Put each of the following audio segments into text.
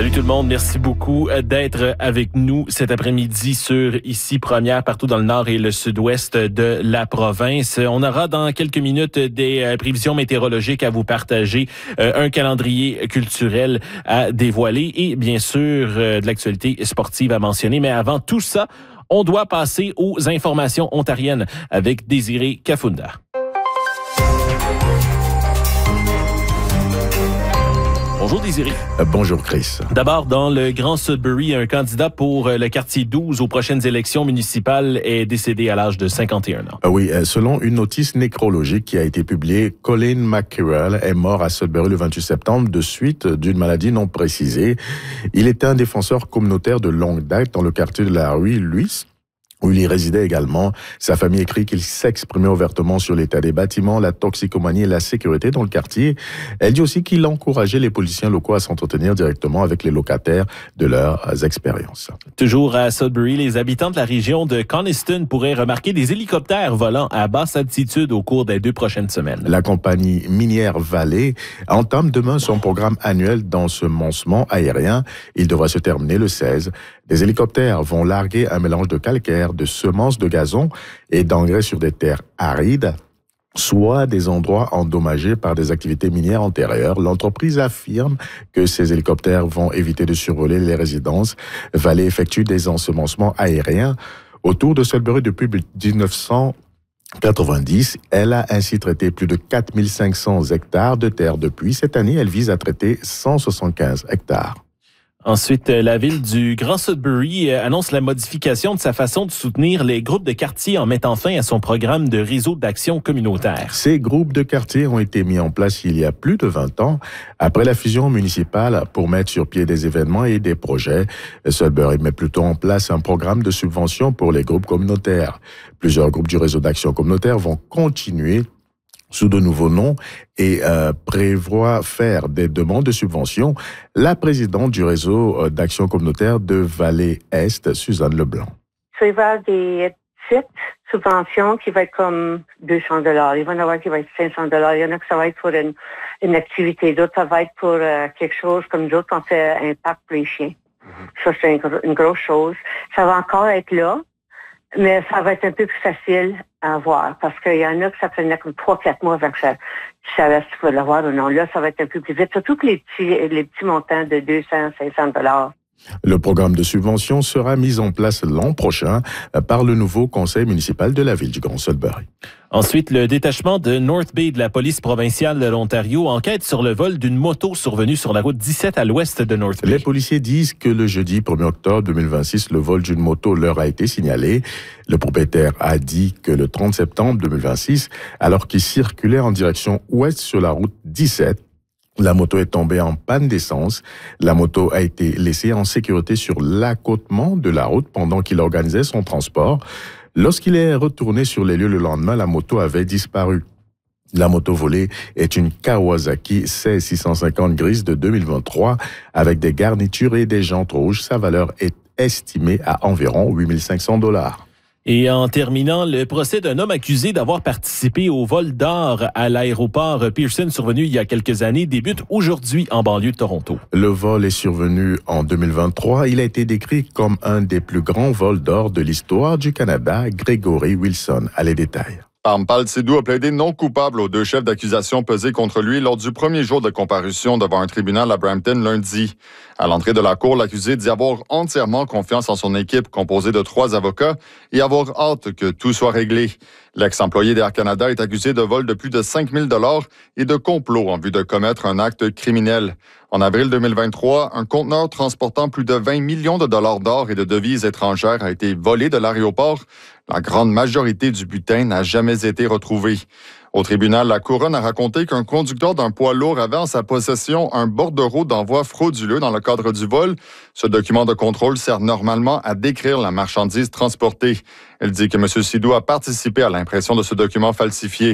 Salut tout le monde, merci beaucoup d'être avec nous cet après-midi sur Ici Première, partout dans le nord et le sud-ouest de la province. On aura dans quelques minutes des prévisions météorologiques à vous partager, un calendrier culturel à dévoiler et bien sûr de l'actualité sportive à mentionner. Mais avant tout ça, on doit passer aux informations ontariennes avec Désiré Kafunda. Bonjour Désiré. Bonjour Chris. D'abord, dans le Grand Sudbury, un candidat pour le quartier 12 aux prochaines élections municipales est décédé à l'âge de 51 ans. Oui, selon une notice nécrologique qui a été publiée, Colin McKerrell est mort à Sudbury le 28 septembre de suite d'une maladie non précisée. Il était un défenseur communautaire de longue date dans le quartier de la rue Louis, où il y résidait également. Sa famille écrit qu'il s'exprimait ouvertement sur l'état des bâtiments, la toxicomanie et la sécurité dans le quartier. Elle dit aussi qu'il encourageait les policiers locaux à s'entretenir directement avec les locataires de leurs expériences. Toujours à Sudbury, les habitants de la région de Coniston pourraient remarquer des hélicoptères volant à basse altitude au cours des 2 prochaines semaines. La compagnie minière Valley entame demain son programme annuel d'ensemencement aérien. Il devra se terminer le 16. Des hélicoptères vont larguer un mélange de calcaire, de semences de gazon et d'engrais sur des terres arides, soit des endroits endommagés par des activités minières antérieures. L'entreprise affirme que ces hélicoptères vont éviter de survoler les résidences. Valley effectue des ensemencements aériens autour de Sudbury depuis 1990. Elle a ainsi traité plus de 4500 hectares de terre depuis. Cette année, elle vise à traiter 175 hectares. Ensuite, la ville du Grand Sudbury annonce la modification de sa façon de soutenir les groupes de quartier en mettant fin à son programme de réseau d'action communautaire. Ces groupes de quartier ont été mis en place il y a plus de 20 ans, après la fusion municipale pour mettre sur pied des événements et des projets. Sudbury met plutôt en place un programme de subvention pour les groupes communautaires. Plusieurs groupes du réseau d'action communautaire vont continuer sous de nouveaux noms et prévoit faire des demandes de subventions. La présidente du réseau d'action communautaire de Vallée-Est, Suzanne Leblanc. Ça va y avoir des petites subventions qui vont être comme 200 $. Il va y en avoir qui va être 500 $. Il y en a que ça va être pour une activité. D'autres, ça va être pour quelque chose comme d'autres qu'on fait un parc pour les chiens. Ça, c'est une grosse chose. Ça va encore être là, mais ça va être un peu plus facile à avoir parce qu'il y en a que ça prenait comme 3-4 mois avant que tu savais si tu pouvais l'avoir ou non. Là, ça va être un peu plus vite. Surtout que les petits montants de 200-500 $. Le programme de subvention sera mis en place l'an prochain par le nouveau conseil municipal de la ville du Grand Sudbury. Ensuite, le détachement de North Bay de la police provinciale de l'Ontario enquête sur le vol d'une moto survenue sur la route 17 à l'ouest de North Bay. Les policiers disent que le jeudi 1er octobre 2026, le vol d'une moto leur a été signalé. Le propriétaire a dit que le 30 septembre 2026, alors qu'il circulait en direction ouest sur la route 17, la moto est tombée en panne d'essence. La moto a été laissée en sécurité sur l'accotement de la route pendant qu'il organisait son transport. Lorsqu'il est retourné sur les lieux le lendemain, la moto avait disparu. La moto volée est une Kawasaki 16650 grise de 2023 avec des garnitures et des jantes rouges. Sa valeur est estimée à environ 8500 $. Et en terminant, le procès d'un homme accusé d'avoir participé au vol d'or à l'aéroport Pearson survenu il y a quelques années débute aujourd'hui en banlieue de Toronto. Le vol est survenu en 2023. Il a été décrit comme un des plus grands vols d'or de l'histoire du Canada. Gregory Wilson a les détails. Armpal Sidou a plaidé non coupable aux 2 chefs d'accusation pesés contre lui lors du premier jour de comparution devant un tribunal à Brampton lundi. À l'entrée de la cour, l'accusé dit avoir entièrement confiance en son équipe composée de 3 avocats et avoir hâte que tout soit réglé. L'ex-employé d'Air Canada est accusé de vol de plus de 5 000 $ et de complot en vue de commettre un acte criminel. En avril 2023, un conteneur transportant plus de 20 millions de dollars d'or et de devises étrangères a été volé de l'aéroport. La grande majorité du butin n'a jamais été retrouvé. Au tribunal, la Couronne a raconté qu'un conducteur d'un poids lourd avait en sa possession un bordereau d'envoi frauduleux dans le cadre du vol. Ce document de contrôle sert normalement à décrire la marchandise transportée. Elle dit que M. Sidou a participé à l'impression de ce document falsifié.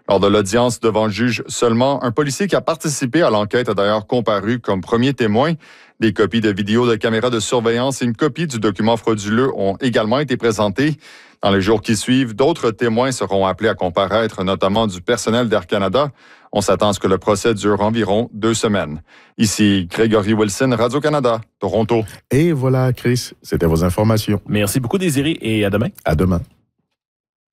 Lors de l'audience devant le juge, seulement un policier qui a participé à l'enquête a d'ailleurs comparu comme premier témoin. Des copies de vidéos de caméras de surveillance et une copie du document frauduleux ont également été présentées. Dans les jours qui suivent, d'autres témoins seront appelés à comparaître, notamment du personnel d'Air Canada. On s'attend à ce que le procès dure environ 2 semaines. Ici, Grégory Wilson, Radio-Canada, Toronto. Et voilà, Chris, c'était vos informations. Merci beaucoup, Désiré, et à demain. À demain.